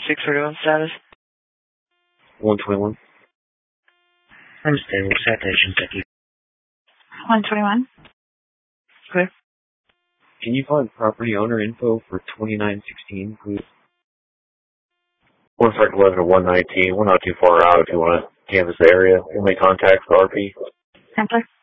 641 status? 121. Understandable. Citation, thank you. 121. Okay. Can you find property owner info for 2916, please? 111 to 119. We're not too far out if you want to canvass the area. We'll make contact with RP. Simpler.